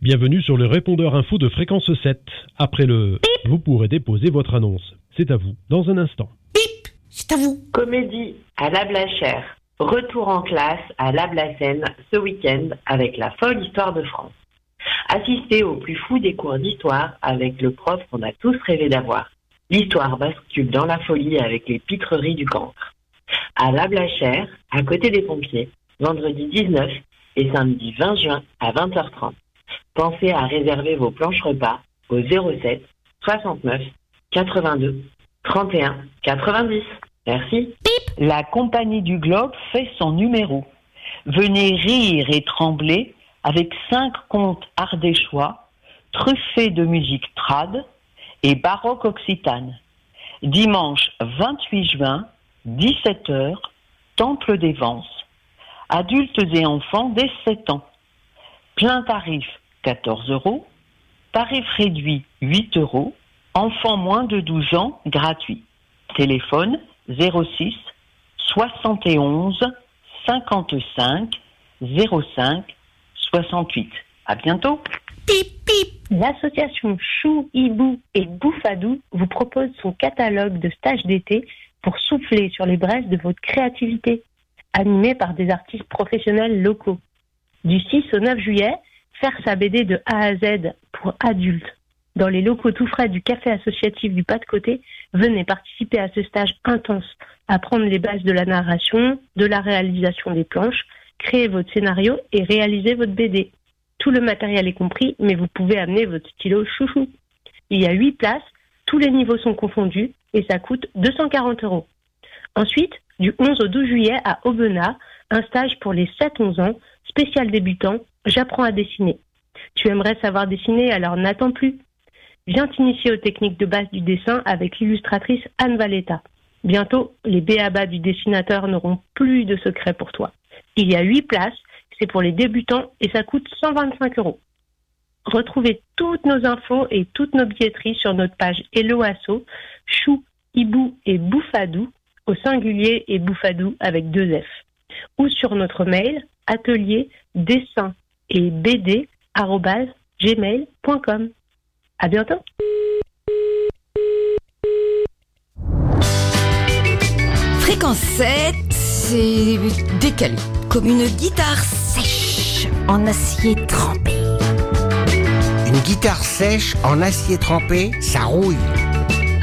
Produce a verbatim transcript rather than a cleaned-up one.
Bienvenue sur le répondeur info de Fréquence sept. Après le bip, vous pourrez déposer votre annonce. C'est à vous, dans un instant. Bip, c'est à vous. Comédie à La Blachère. Retour en classe à La Blacenne ce week-end avec la folle histoire de France. Assistez au plus fou des cours d'histoire avec le prof qu'on a tous rêvé d'avoir. L'histoire bascule dans la folie avec les pitreries du cancre. À La Blachère, à côté des pompiers, vendredi dix-neuf et samedi vingt juin à vingt heures trente. Pensez à réserver vos planches repas au zéro sept soixante-neuf quatre-vingt-deux trente et un quatre-vingt-dix. Merci. Pip. La Compagnie du Globe fait son numéro. Venez rire et trembler avec cinq contes ardéchois, truffés de musique trad et baroque occitane. Dimanche vingt-huit juin, dix-sept heures, Temple des Vances. Adultes et enfants dès sept ans. Plein tarif quatorze euros, tarif réduit huit euros, enfants moins de douze ans gratuit. Téléphone zéro six soixante et onze cinquante-cinq zéro cinq soixante-huit. À bientôt. Pip, pip. L'association Chou, Hibou et Bouffadou vous propose son catalogue de stages d'été pour souffler sur les braises de votre créativité, animé par des artistes professionnels locaux. Du six au neuf juillet, faire sa B D de A à Z pour adultes. Dans les locaux tout frais du café associatif du Pas de Côté, venez participer à ce stage intense, apprendre les bases de la narration, de la réalisation des planches, créer votre scénario et réaliser votre B D. Tout le matériel est compris, mais vous pouvez amener votre stylo chouchou. Il y a huit places, tous les niveaux sont confondus et ça coûte deux cent quarante euros. Ensuite, du onze au douze juillet à Aubenas, un stage pour les sept onze ans, spécial débutant, j'apprends à dessiner. Tu aimerais savoir dessiner, alors n'attends plus. Viens t'initier aux techniques de base du dessin avec l'illustratrice Anne Valletta. Bientôt, les b a ba du dessinateur n'auront plus de secrets pour toi. Il y a huit places, c'est pour les débutants et ça coûte cent vingt-cinq euros. Retrouvez toutes nos infos et toutes nos billetteries sur notre page Hello Asso, Chou, Hibou et Bouffadou, au singulier et Bouffadou avec deux F. Ou sur notre mail, atelier, dessin et bd, arobase, gmail point com. À bientôt. Fréquence sept, c'est décalé, comme une guitare sèche en acier trempé. Une guitare sèche en acier trempé, ça rouille.